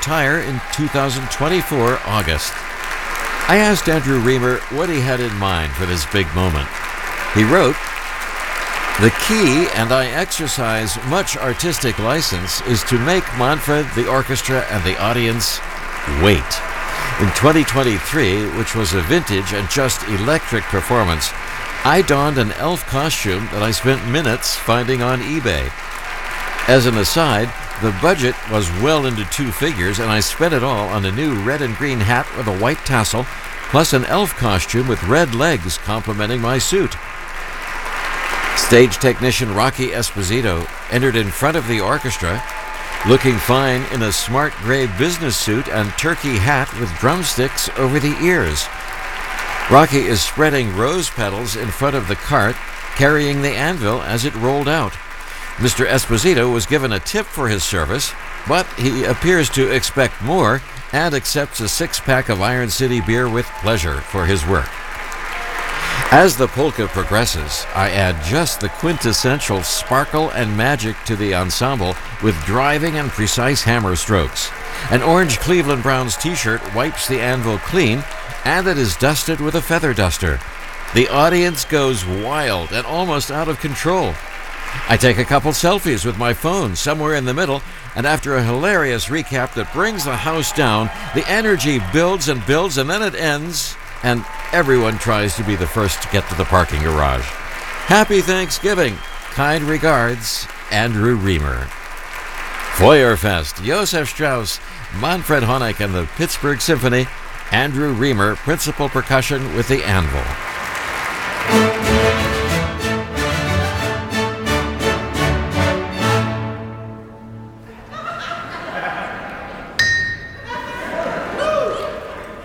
retire in 2024 August. I asked Andrew Riemer what he had in mind for this big moment. He wrote, "The key, and I exercise much artistic license, is to make Manfred, the orchestra, and the audience wait." In 2023, which was a vintage and just electric performance, I donned an elf costume that I spent minutes finding on eBay. As an aside, the budget was well into two figures, and I spent it all on a new red and green hat with a white tassel, plus an elf costume with red legs complementing my suit. Stage technician Rocky Esposito entered in front of the orchestra, looking fine in a smart gray business suit and turkey hat with drumsticks over the ears. Rocky is spreading rose petals in front of the cart, carrying the anvil as it rolled out. Mr. Esposito was given a tip for his service, but he appears to expect more and accepts a six-pack of Iron City beer with pleasure for his work. As the polka progresses, I add just the quintessential sparkle and magic to the ensemble with driving and precise hammer strokes. An orange Cleveland Browns t-shirt wipes the anvil clean, and it is dusted with a feather duster. The audience goes wild and almost out of control. I take a couple selfies with my phone somewhere in the middle, and after a hilarious recap that brings the house down, the energy builds and builds, and then it ends, and everyone tries to be the first to get to the parking garage. Happy Thanksgiving! Kind regards, Andrew Riemer. Feuerfest, Josef Strauss, Manfred Honeck and the Pittsburgh Symphony, Andrew Riemer, principal percussion with the anvil.